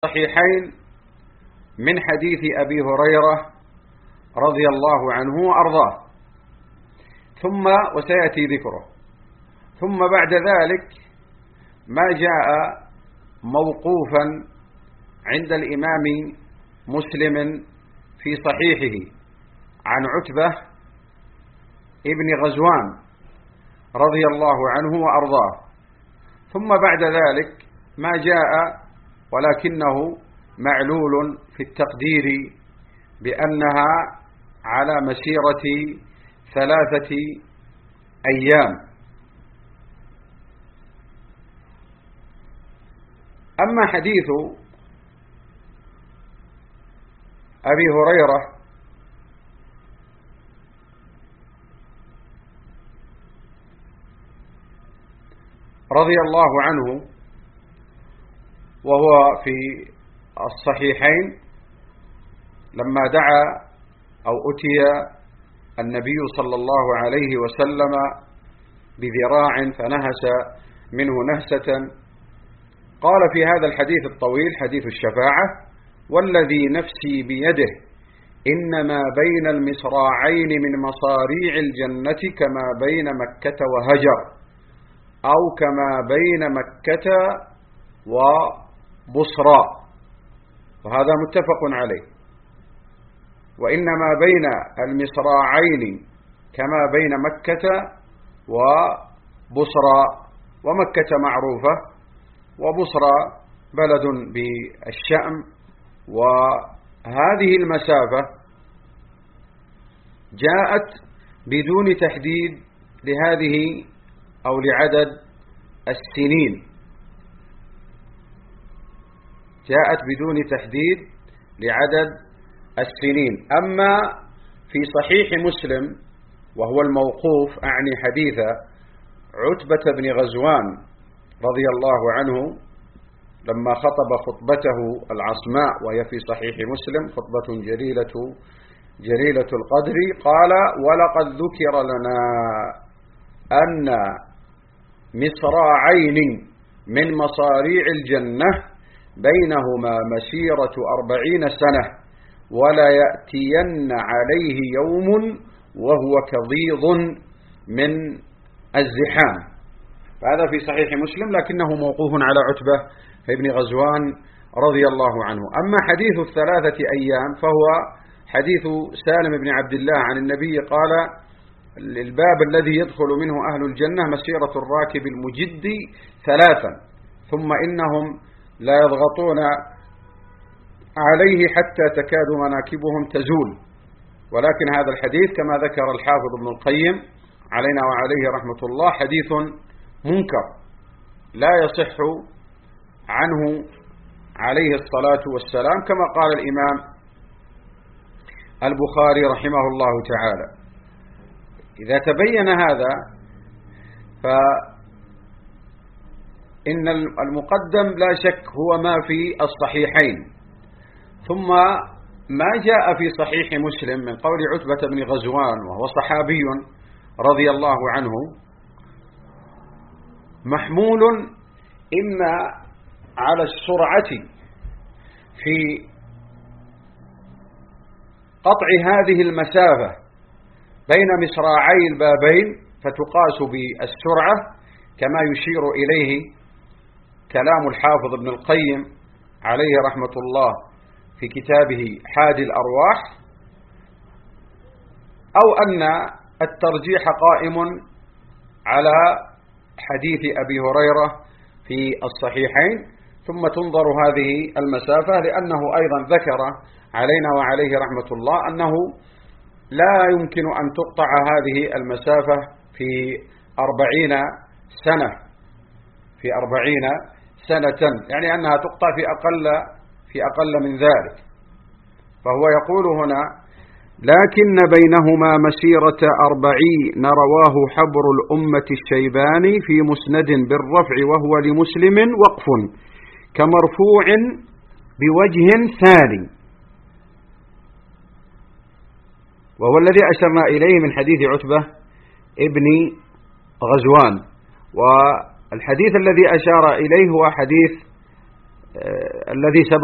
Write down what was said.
الصحيحين من حديث أبي هريرة رضي الله عنه وأرضاه، وسيأتي ذكره. ثم بعد ذلك ما جاء موقوفا عند الإمام مسلم في صحيحه عن عتبة ابن غزوان رضي الله عنه وأرضاه. ثم بعد ذلك ما جاء ولكنه معلول في التقدير بأنها على مسيرة 3 أيام. أما حديث أبي هريرة رضي الله عنه وهو في الصحيحين لما دعا أو أتي النبي صلى الله عليه وسلم بذراع فنهس منه نهسة، قال في هذا الحديث الطويل حديث الشفاعة: والذي نفسي بيده إنما بين المصراعين من مصاريع الجنة كما بين مكة وهجر، أو كما بين مكة وبصرى، وهذا متفق عليه. وإنما بين المصراعين كما بين مكة وبصرى، ومكة معروفة وبصرى بلد بالشام، وهذه المسافة جاءت بدون تحديد لهذه أو لعدد السنين، جاءت بدون تحديد لعدد السنين. أما في صحيح مسلم وهو الموقوف أعني حديث عتبة بن غزوان رضي الله عنه لما خطب خطبته العصماء، وهي في صحيح مسلم خطبة جليلة القدر، قال: ولقد ذكر لنا أن مصراعين من مصاريع الجنة بينهما مسيرة 40 سنة، ولا يأتين عليه يوم وهو كضيض من الزحام. فهذا في صحيح مسلم لكنه موقوف على عتبة بن غزوان رضي الله عنه. أما حديث 3 أيام فهو حديث سالم بن عبد الله عن النبي قال: الباب الذي يدخل منه أهل الجنة مسيرة الراكب المجد 3، ثم إنهم لا يضغطون عليه حتى تكاد مناكبهم تزول. ولكن هذا الحديث كما ذكر الحافظ ابن القيم علينا وعليه رحمة الله حديث منكر لا يصح عنه عليه الصلاة والسلام، كما قال الإمام البخاري رحمه الله تعالى. إذا تبين هذا فإن المقدم لا شك هو ما في الصحيحين، ثم ما جاء في صحيح مسلم من قول عتبة بن غزوان وهو صحابي رضي الله عنه محمول إما على السرعة في قطع هذه المسافة بين مصراعي البابين فتقاس بالسرعة، كما يشير إليه كلام الحافظ ابن القيم عليه رحمة الله في كتابه حادي الأرواح، أو أن الترجيح قائم على حديث أبي هريرة في الصحيحين، ثم تنظر هذه المسافة، لأنه أيضا ذكر علينا وعليه رحمة الله أنه لا يمكن أن تقطع هذه المسافة في 40 سنة، في 40 سنة، يعني أنها تقطع في أقل من ذلك. فهو يقول هنا: لكن بينهما مسيرة 40 رواه حبر الأمة الشيباني في مسند بالرفع وهو لمسلم وقف كمرفوع بوجه ثاني، وهو الذي أشرنا إليه من حديث عتبة ابن غزوان. والحديث الذي أشار إليه هو حديث الذي سبق